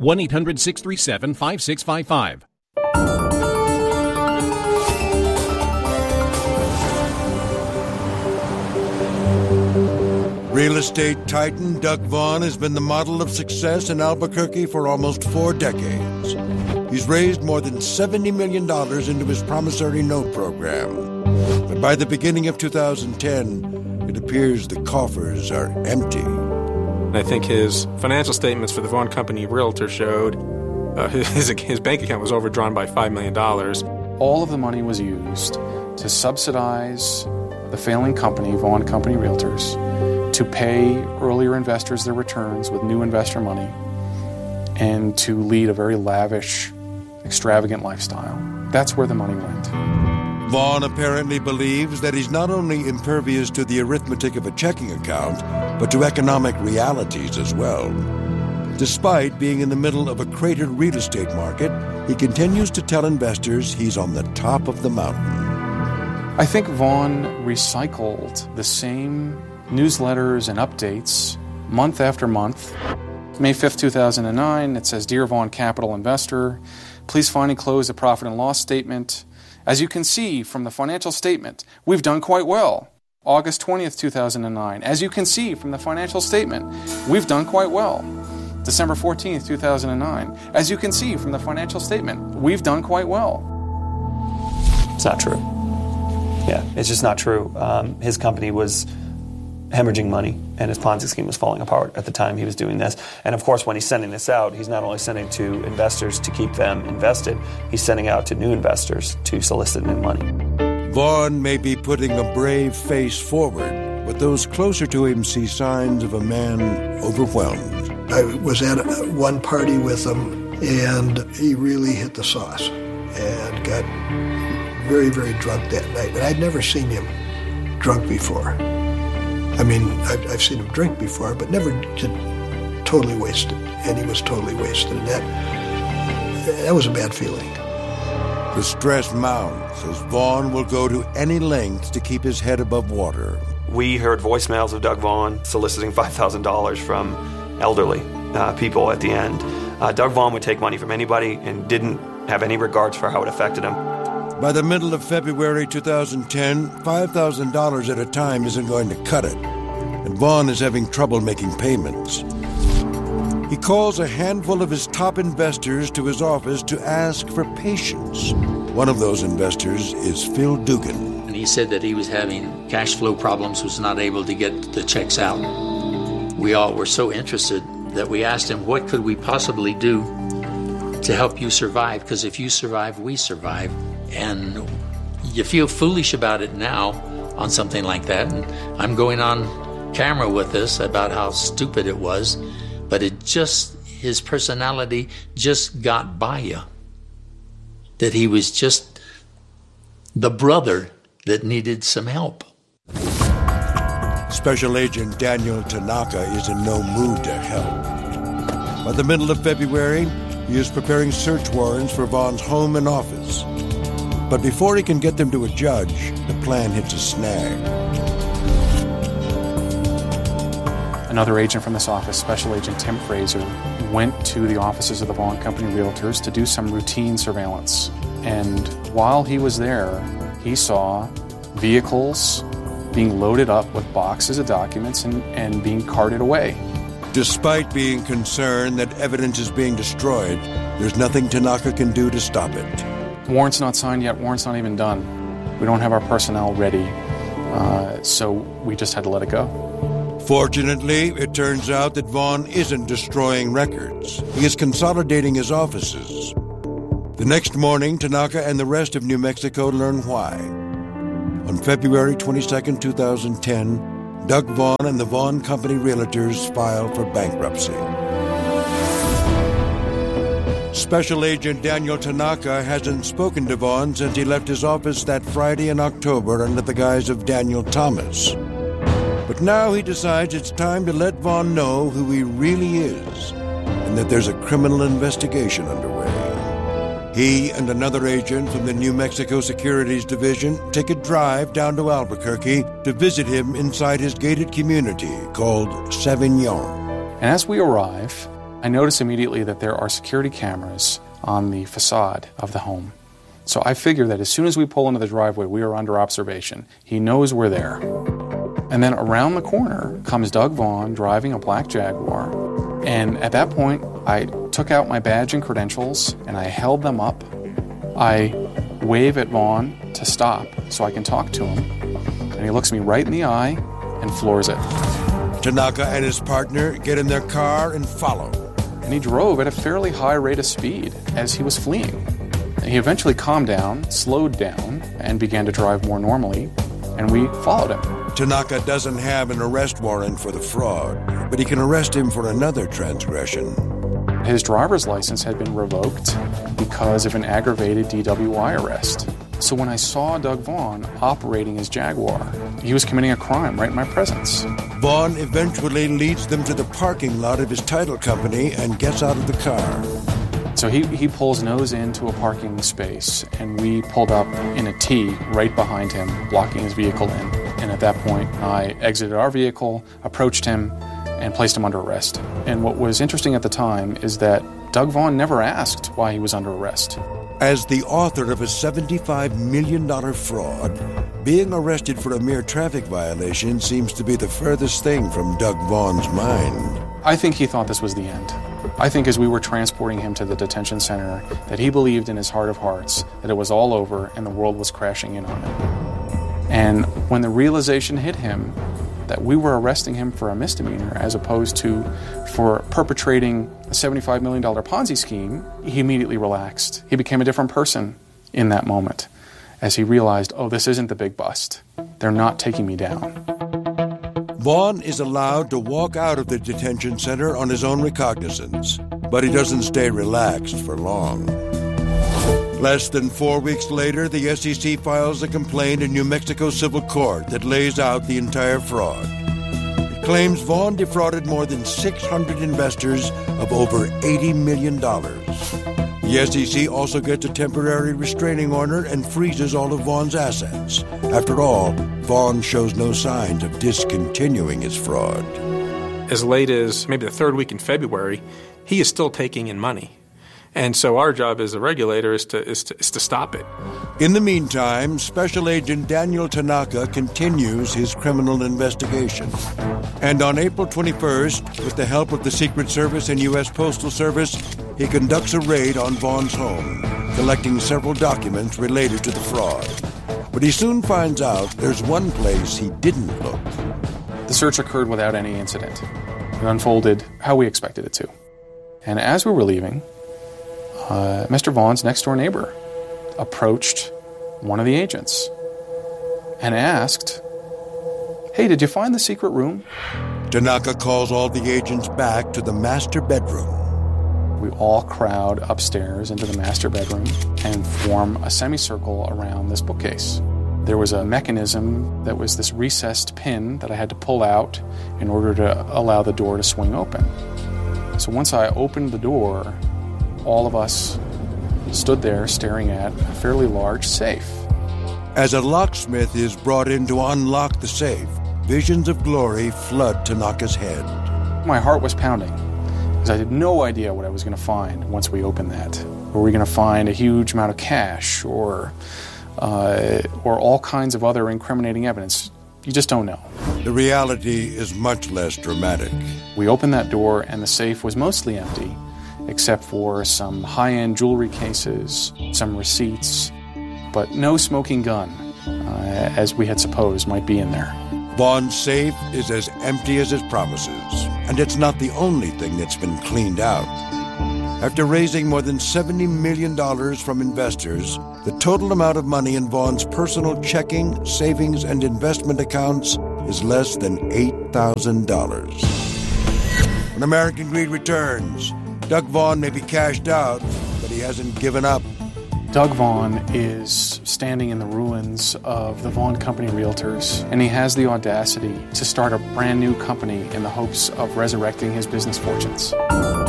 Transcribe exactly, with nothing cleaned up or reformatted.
one eight hundred six three seven five six five five. Real estate titan Doug Vaughn has been the model of success in Albuquerque for almost four decades. He's raised more than seventy million dollars into his promissory note program. But by the beginning of two thousand ten, it appears the coffers are empty. I think his financial statements for the Vaughn Company Realtor showed uh, his, his bank account was overdrawn by five million dollars. All of the money was used to subsidize the failing company, Vaughn Company Realtors, to pay earlier investors their returns with new investor money, and to lead a very lavish, extravagant lifestyle. That's where the money went. Vaughn apparently believes that he's not only impervious to the arithmetic of a checking account, but to economic realities as well. Despite being in the middle of a cratered real estate market, he continues to tell investors he's on the top of the mountain. I think Vaughn recycled the same newsletters and updates month after month. May fifth, two thousand nine, it says, Dear Vaughn Capital Investor, please find and close the profit and loss statement. As you can see from the financial statement, we've done quite well. August twentieth, two thousand nine, as you can see from the financial statement, we've done quite well. December fourteenth, two thousand nine, as you can see from the financial statement, we've done quite well. It's not true. Yeah, it's just not true. Um, his company was hemorrhaging money, and his Ponzi scheme was falling apart at the time he was doing this. And of course, when he's sending this out, he's not only sending to investors to keep them invested, he's sending out to new investors to solicit new money. Vaughn may be putting a brave face forward, but those closer to him see signs of a man overwhelmed. I was at one party with him, and he really hit the sauce and got very, very drunk that night. And I'd never seen him drunk before. I mean, I've, I've seen him drink before, but never totally wasted. And he was totally wasted. And that, that was a bad feeling. The stress mounts as Vaughn will go to any lengths to keep his head above water. We heard voicemails of Doug Vaughn soliciting five thousand dollars from elderly uh, people at the end. Uh, Doug Vaughn would take money from anybody and didn't have any regards for how it affected him. By the middle of February two thousand ten, five thousand dollars at a time isn't going to cut it, and Vaughn is having trouble making payments. He calls a handful of his top investors to his office to ask for patience. One of those investors is Phil Dugan. And he said that he was having cash flow problems, was not able to get the checks out. We all were so interested that we asked him, what could we possibly do to help you survive? Because if you survive, we survive. And you feel foolish about it now on something like that. And I'm going on camera with this about how stupid it was, but it just, his personality just got by you. That he was just the brother that needed some help. Special Agent Daniel Tanaka is in no mood to help. By the middle of February, he is preparing search warrants for Vaughn's home and office. But before he can get them to a judge, the plan hits a snag. Another agent from this office, Special Agent Tim Fraser, went to the offices of the Vaughn Company Realtors to do some routine surveillance. And while he was there, he saw vehicles being loaded up with boxes of documents and, and being carted away. Despite being concerned that evidence is being destroyed, there's nothing Tanaka can do to stop it. Warrant's not signed yet. Warrant's not even done. We don't have our personnel ready, uh, so we just had to let it go. Fortunately, it turns out that Vaughn isn't destroying records. He is consolidating his offices. The next morning, Tanaka and the rest of New Mexico learn why. On February twenty-second, two thousand ten, Doug Vaughn and the Vaughn Company Realtors file for bankruptcy. Special Agent Daniel Tanaka hasn't spoken to Vaughn since he left his office that Friday in October under the guise of Daniel Thomas. But now he decides it's time to let Vaughn know who he really is and that there's a criminal investigation underway. He and another agent from the New Mexico Securities Division take a drive down to Albuquerque to visit him inside his gated community called Savignon. And as we arrive, I notice immediately that there are security cameras on the facade of the home. So I figure that as soon as we pull into the driveway, we are under observation. He knows we're there. And then around the corner comes Doug Vaughn driving a black Jaguar. And at that point, I took out my badge and credentials and I held them up. I wave at Vaughn to stop so I can talk to him. And he looks me right in the eye and floors it. Tanaka and his partner get in their car and follow. And he drove at a fairly high rate of speed as he was fleeing. And he eventually calmed down, slowed down, and began to drive more normally, and we followed him. Tanaka doesn't have an arrest warrant for the fraud, but he can arrest him for another transgression. His driver's license had been revoked because of an aggravated D W I arrest. So when I saw Doug Vaughn operating his Jaguar, he was committing a crime right in my presence. Vaughn eventually leads them to the parking lot of his title company and gets out of the car. So he, he pulls nose into a parking space, and we pulled up in a T right behind him, blocking his vehicle in. And at that point, I exited our vehicle, approached him, and placed him under arrest. And what was interesting at the time is that Doug Vaughn never asked why he was under arrest. As the author of a seventy-five million dollars fraud, being arrested for a mere traffic violation seems to be the furthest thing from Doug Vaughn's mind. I think he thought this was the end. I think as we were transporting him to the detention center, that he believed in his heart of hearts that it was all over and the world was crashing in on him. And when the realization hit him that we were arresting him for a misdemeanor as opposed to for perpetrating a seventy-five million dollars Ponzi scheme, he immediately relaxed. He became a different person in that moment as he realized, oh, this isn't the big bust. They're not taking me down. Vaughn is allowed to walk out of the detention center on his own recognizance, but he doesn't stay relaxed for long. Less than four weeks later, the S E C files a complaint in New Mexico Civil Court that lays out the entire fraud. It claims Vaughn defrauded more than six hundred investors of over eighty million dollars. The S E C also gets a temporary restraining order and freezes all of Vaughn's assets. After all, Vaughn shows no signs of discontinuing his fraud. As late as maybe the third week in February, he is still taking in money. And so our job as a regulator is to, is to, is to stop it. In the meantime, Special Agent Daniel Tanaka continues his criminal investigation. And on April twenty-first, with the help of the Secret Service and U S Postal Service, he conducts a raid on Vaughn's home, collecting several documents related to the fraud. But he soon finds out there's one place he didn't look. The search occurred without any incident. It unfolded how we expected it to. And as we were leaving, uh, Mister Vaughn's next-door neighbor approached one of the agents and asked, "Hey, did you find the secret room?" Tanaka calls all the agents back to the master bedroom. We all crowd upstairs into the master bedroom and form a semicircle around this bookcase. There was a mechanism that was this recessed pin that I had to pull out in order to allow the door to swing open. So once I opened the door, all of us stood there staring at a fairly large safe. As a locksmith is brought in to unlock the safe, visions of glory flood Tanaka's head. My heart was pounding because I had no idea what I was going to find once we opened that. Were we going to find a huge amount of cash or uh, or all kinds of other incriminating evidence? You just don't know. The reality is much less dramatic. We opened that door and the safe was mostly empty, except for some high-end jewelry cases, some receipts, but no smoking gun, uh, as we had supposed might be in there. Vaughn's safe is as empty as it promises, and it's not the only thing that's been cleaned out. After raising more than seventy million dollars from investors, the total amount of money in Vaughn's personal checking, savings, and investment accounts is less than eight thousand dollars. When American Greed returns, Doug Vaughn may be cashed out, but he hasn't given up. Doug Vaughn is standing in the ruins of the Vaughn Company Realtors, and he has the audacity to start a brand new company in the hopes of resurrecting his business fortunes.